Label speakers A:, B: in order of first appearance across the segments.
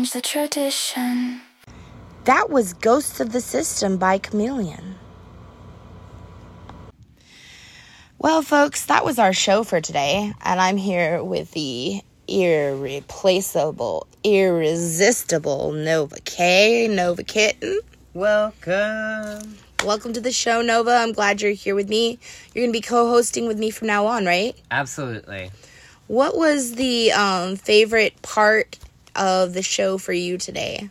A: the tradition.
B: That was Ghosts of the System by Chameleon. Well, folks, that was our show for today, and I'm here with the irreplaceable, irresistible Nova K, Nova Kitten.
C: Welcome.
B: Welcome to the show, Nova. I'm glad you're here with me. You're going to be co-hosting with me from now on, right?
C: Absolutely.
B: What was the favorite part of the show for you today?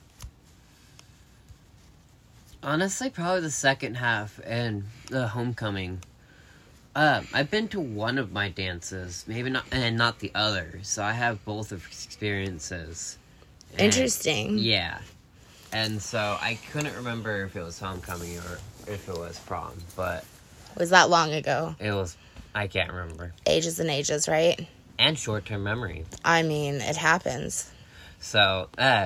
C: Honestly, probably the second half and the homecoming. I've been to one of my dances, maybe not, and not the other, so I have both of experiences. And,
B: Interesting.
C: Yeah. And so I couldn't remember if it was homecoming or if it was prom, but...
B: Was that long ago?
C: It was... I can't remember.
B: Ages and ages, right?
C: And short-term memory.
B: I mean, it happens.
C: So,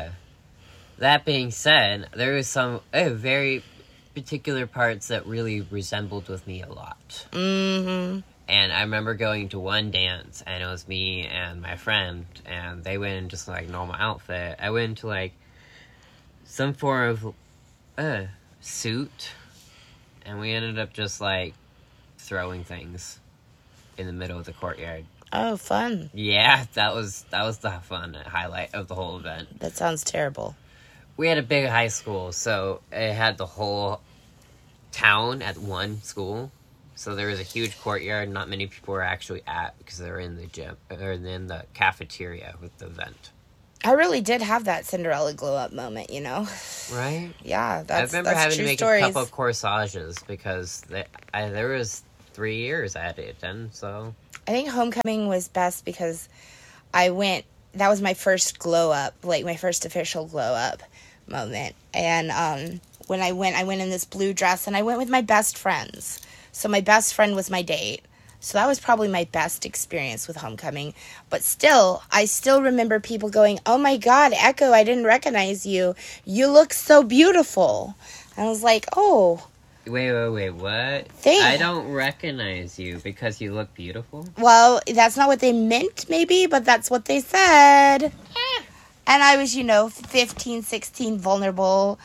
C: that being said, there was some very particular parts that really resembled with me a lot.
B: Mm-hmm.
C: And I remember going to one dance, and it was me and my friend, and they went in just, like, normal outfit. I went into, like, some form of, suit, and we ended up just, like, throwing things in the middle of the courtyard.
B: Oh, fun.
C: Yeah, that was the fun highlight of the whole event.
B: That sounds terrible.
C: We had a big high school, so it had the whole town at one school. So there was a huge courtyard. Not many people were actually at because they were in the gym or in the cafeteria with the event.
B: I really did have that Cinderella glow up moment, you know.
C: Right?
B: Yeah,
C: I remember having to make
B: stories.
C: a couple of corsages because there was 3 years I had to attend. So
B: I think homecoming was best because that was my first glow up, like my first official glow up moment. And when I went in this blue dress, and I went with my best friends. So my best friend was my date. So that was probably my best experience with homecoming. But still, I still remember people going, "Oh my God, Echo, I didn't recognize you. You look so beautiful." And I was like, "Oh."
C: Wait, what?
B: Thanks.
C: I don't recognize you because you look beautiful?
B: Well, that's not what they meant, maybe, but that's what they said. And I was, 15, 16, vulnerable,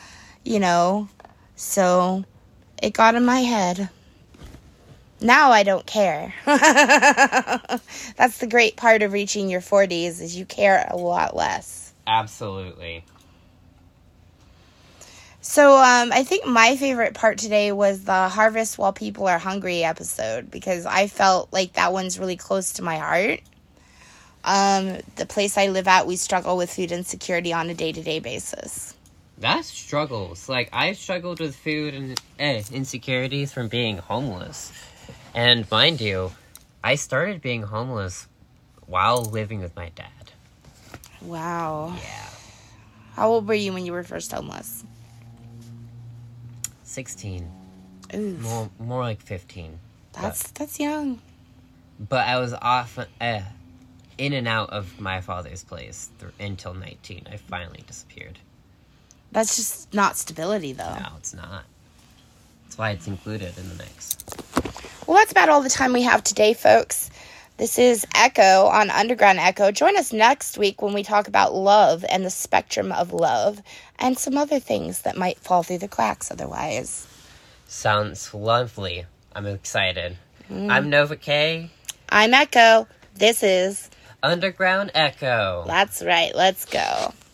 B: so it got in my head. Now I don't care. That's the great part of reaching your 40s, is you care a lot less.
C: Absolutely.
B: So, I think my favorite part today was the Harvest While People Are Hungry episode, because I felt like that one's really close to my heart. The place I live at, we struggle with food insecurity on a day-to-day basis.
C: That's struggles. Like, I struggled with food and insecurities from being homeless. And mind you, I started being homeless while living with my dad.
B: Wow.
C: Yeah.
B: How old were you when you were first homeless?
C: 16.
B: Ooh.
C: More like 15.
B: That's young.
C: But I was often in and out of my father's place until 19. I finally disappeared.
B: That's just not stability, though.
C: No, it's not. That's why it's included in the mix.
B: Well, that's about all the time we have today, folks. This is Echo on Underground Echo. Join us next week when we talk about love and the spectrum of love and some other things that might fall through the cracks otherwise.
C: Sounds lovely. I'm excited. I'm Nova K.
B: I'm Echo. This is
C: Underground Echo.
B: That's right. Let's go.